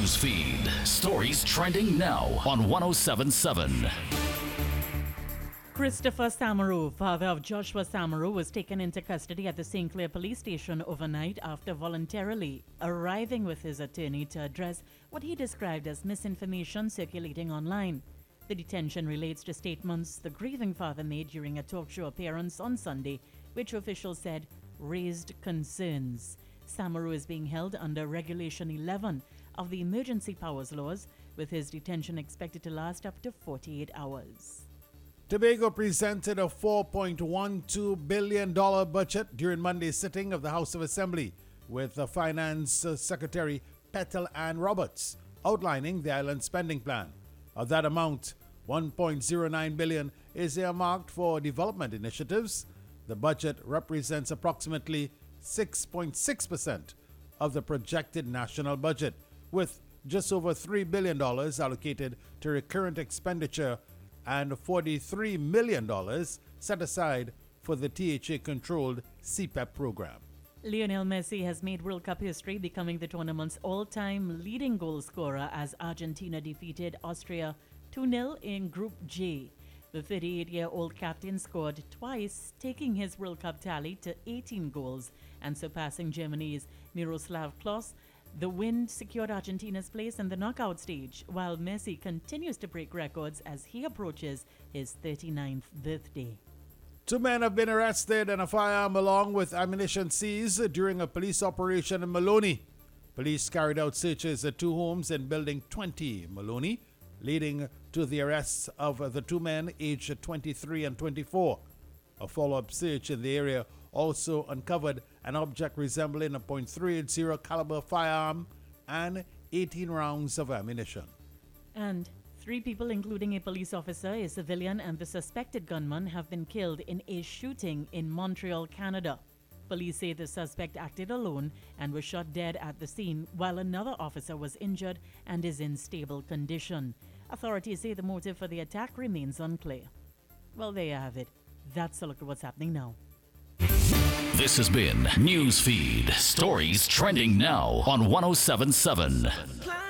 News feed. Stories trending now on 1077. Christopher Samaru, father of Joshua Samaru, was taken into custody at the St. Clair police station overnight after voluntarily arriving with his attorney to address what he described as misinformation circulating online. The detention relates to statements the grieving father made during a talk show appearance on Sunday, which officials said raised concerns. Samaru is being held under Regulation 11 of the Emergency Powers Laws, with his detention expected to last up to 48 hours. Tobago presented a $4.12 billion budget during Monday's sitting of the House of Assembly, with Finance Secretary Petal Ann Roberts outlining the island's spending plan. Of that amount, $1.09 billion is earmarked for development initiatives. The budget represents approximately 6.6% of the projected national budget, with just over $3 billion allocated to recurrent expenditure and $43 million set aside for the THA-controlled CPEP program. Lionel Messi has made World Cup history, becoming the tournament's all-time leading goal scorer as Argentina defeated Austria 2-0 in Group J. The 38-year-old captain scored twice, taking his World Cup tally to 18 goals and surpassing Germany's Miroslav Klose. The win secured Argentina's place in the knockout stage, while Messi continues to break records as he approaches his 39th birthday. 2 men have been arrested and a firearm along with ammunition seized during a police operation in Maloney. Police carried out searches at 2 homes in Building 20, Maloney, leading to the arrests of the 2 men aged 23 and 24. A follow-up search in the area also uncovered an object resembling a .380 caliber firearm and 18 rounds of ammunition. And 3 people, including a police officer, a civilian, and the suspected gunman, have been killed in a shooting in Montreal, Canada. Police say the suspect acted alone and was shot dead at the scene, while another officer was injured and is in stable condition. Authorities say the motive for the attack remains unclear. Well, there you have it. That's a look at what's happening now. This has been News Feed. Stories trending now on 1077.